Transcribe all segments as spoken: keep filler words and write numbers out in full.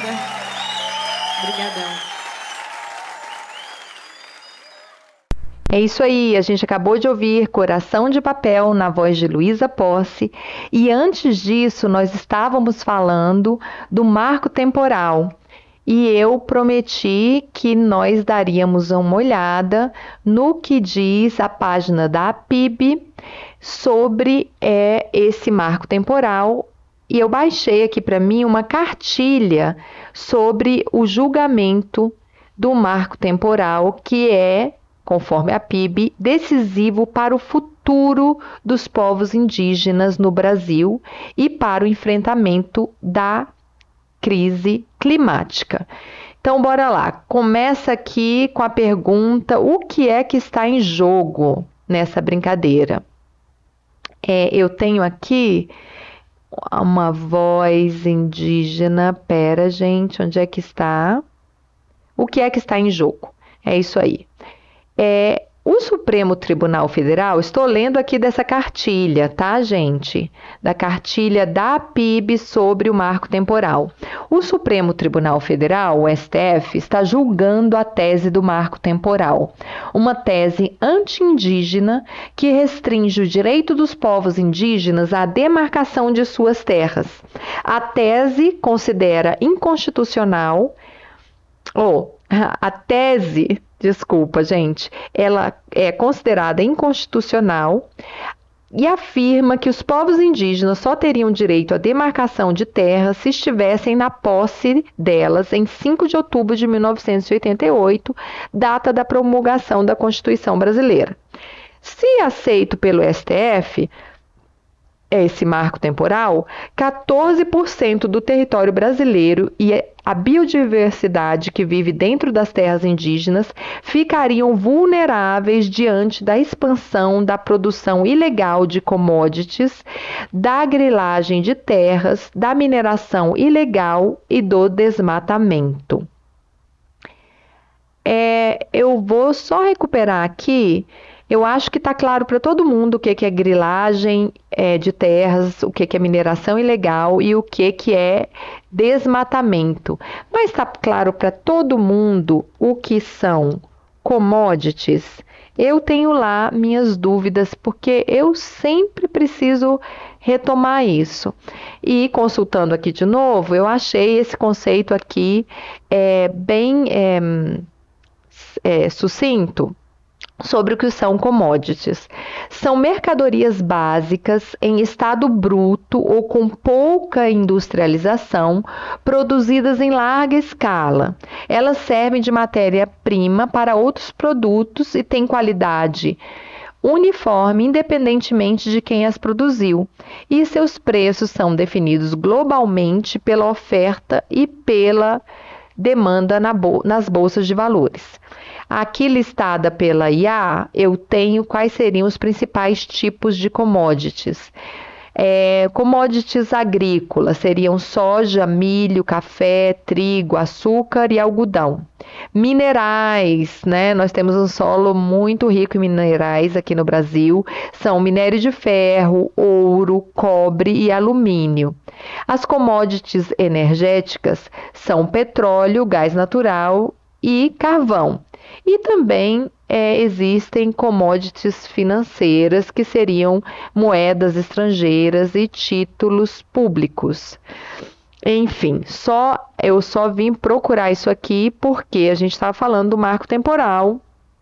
Obrigada. Obrigadão. É isso aí, a gente acabou de ouvir Coração de Papel na voz de Luísa Posse e antes disso nós estávamos falando do marco temporal e eu prometi que nós daríamos uma olhada no que diz a página da A P I B sobre é, esse marco temporal e eu baixei aqui para mim uma cartilha sobre o julgamento do marco temporal que é, conforme a P I B, decisivo para o futuro dos povos indígenas no Brasil e para o enfrentamento da crise climática. Então, bora lá. Começa aqui com a pergunta: o que é que está em jogo nessa brincadeira? É, eu tenho aqui uma voz indígena. Pera, gente, onde é que está? O que é que está em jogo? É isso aí. É, o Supremo Tribunal Federal, estou lendo aqui dessa cartilha, tá, gente? Da cartilha da P I B sobre o marco temporal. O Supremo Tribunal Federal, o S T F, está julgando a tese do marco temporal, uma tese anti-indígena que restringe o direito dos povos indígenas à demarcação de suas terras. A tese considera inconstitucional, ou a tese Desculpa, gente. Ela é considerada inconstitucional e afirma que os povos indígenas só teriam direito à demarcação de terras se estivessem na posse delas em cinco de outubro de mil novecentos e oitenta e oito, data da promulgação da Constituição Brasileira. Se aceito pelo S T F, esse marco temporal, quatorze por cento do território brasileiro e a biodiversidade que vive dentro das terras indígenas ficariam vulneráveis diante da expansão da produção ilegal de commodities, da grilagem de terras, da mineração ilegal e do desmatamento. É, eu vou só recuperar aqui. Eu acho que está claro para todo mundo o que, que é grilagem é, de terras, o que, que é mineração ilegal e o que, que é desmatamento. Mas está claro para todo mundo o que são commodities? Eu tenho lá minhas dúvidas, porque eu sempre preciso retomar isso. E consultando aqui de novo, eu achei esse conceito aqui é, bem é, é, sucinto sobre o que são commodities. São mercadorias básicas em estado bruto ou com pouca industrialização, produzidas em larga escala. Elas servem de matéria-prima para outros produtos e têm qualidade uniforme, independentemente de quem as produziu, e seus preços são definidos globalmente pela oferta e pela demanda na bol- nas bolsas de valores. Aqui listada pela I A, eu tenho quais seriam os principais tipos de commodities. É, commodities agrícolas seriam soja, milho, café, trigo, açúcar e algodão. Minerais, né? Nós temos um solo muito rico em minerais aqui no Brasil, são minério de ferro, ouro, cobre e alumínio. As commodities energéticas são petróleo, gás natural e carvão. E também é, existem commodities financeiras, que seriam moedas estrangeiras e títulos públicos. Enfim, só eu só vim procurar isso aqui porque a gente estava falando do marco temporal.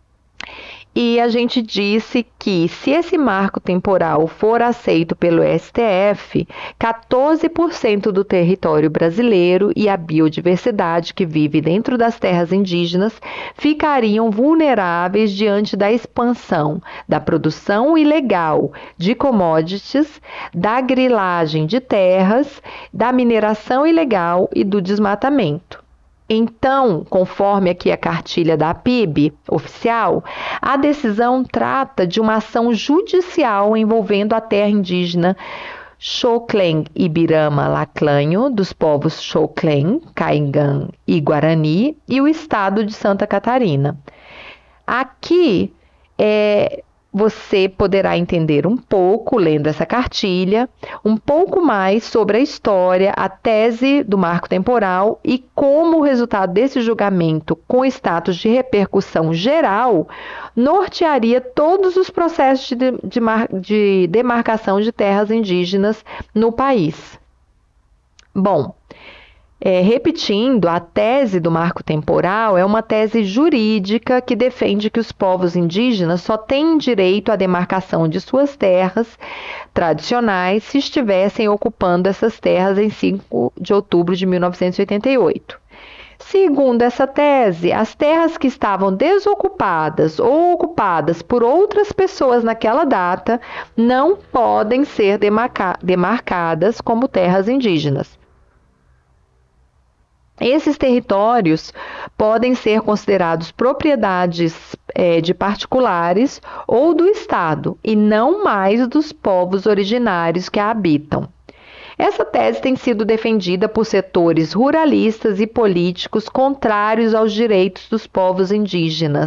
E a gente disse que, se esse marco temporal for aceito pelo S T F, quatorze por cento do território brasileiro e a biodiversidade que vive dentro das terras indígenas ficariam vulneráveis diante da expansão da produção ilegal de commodities, da grilagem de terras, da mineração ilegal e do desmatamento. Então, conforme aqui a cartilha da P I B oficial, a decisão trata de uma ação judicial envolvendo a terra indígena Xoclen Ibirama Laclanho, dos povos Xoclen, Caingan e Guarani, e o estado de Santa Catarina. Aqui, é, você poderá entender um pouco, lendo essa cartilha, um pouco mais sobre a história, a tese do marco temporal e como o resultado desse julgamento, com status de repercussão geral, nortearia todos os processos de, de, de demarcação de terras indígenas no país. Bom, É, repetindo, a tese do marco temporal é uma tese jurídica que defende que os povos indígenas só têm direito à demarcação de suas terras tradicionais se estivessem ocupando essas terras em cinco de outubro de mil novecentos e oitenta e oito. Segundo essa tese, as terras que estavam desocupadas ou ocupadas por outras pessoas naquela data não podem ser demarca- demarcadas como terras indígenas. Esses territórios podem ser considerados propriedades é, de particulares ou do Estado, e não mais dos povos originários que a habitam. Essa tese tem sido defendida por setores ruralistas e políticos contrários aos direitos dos povos indígenas.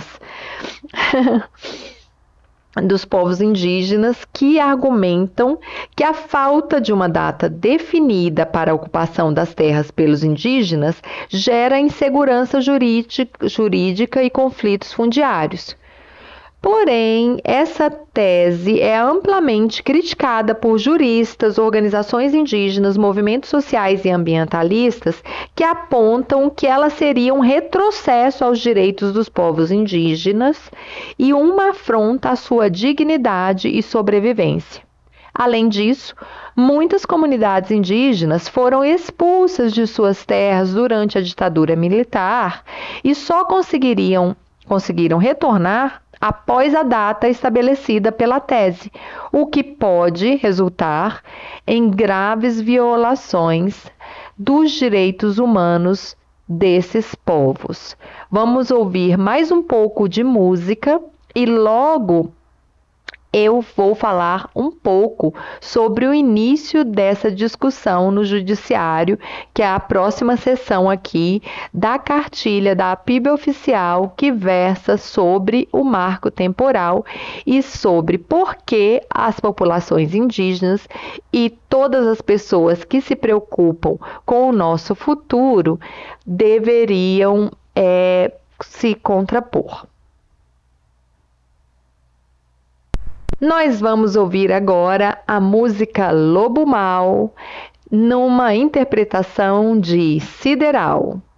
dos povos indígenas que argumentam que a falta de uma data definida para a ocupação das terras pelos indígenas gera insegurança jurídica, jurídica e conflitos fundiários. Porém, essa tese é amplamente criticada por juristas, organizações indígenas, movimentos sociais e ambientalistas que apontam que ela seria um retrocesso aos direitos dos povos indígenas e uma afronta à sua dignidade e sobrevivência. Além disso, muitas comunidades indígenas foram expulsas de suas terras durante a ditadura militar e só conseguiriam, conseguiram retornar após a data estabelecida pela tese, o que pode resultar em graves violações dos direitos humanos desses povos. Vamos ouvir mais um pouco de música e logo eu vou falar um pouco sobre o início dessa discussão no judiciário, que é a próxima sessão aqui da cartilha da P I B oficial, que versa sobre o marco temporal e sobre por que as populações indígenas e todas as pessoas que se preocupam com o nosso futuro deveriam é, se contrapor. Nós vamos ouvir agora a música Lobo Mau, numa interpretação de Sideral.